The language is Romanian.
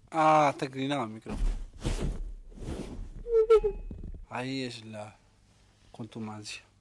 Ah, está inclinado el micrófono. Ahí es la contumacia.